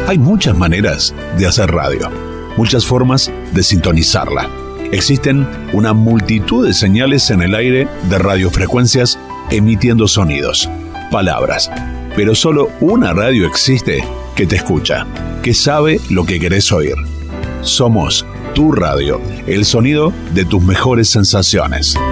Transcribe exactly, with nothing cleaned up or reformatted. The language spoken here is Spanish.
Hay muchas maneras de hacer radio, muchas formas de sintonizarla. Existen una multitud de señales en el aire de radiofrecuencias emitiendo sonidos, palabras, pero solo una radio existe que te escucha, que sabe lo que querés oír. Somos tu radio, el sonido de tus mejores sensaciones.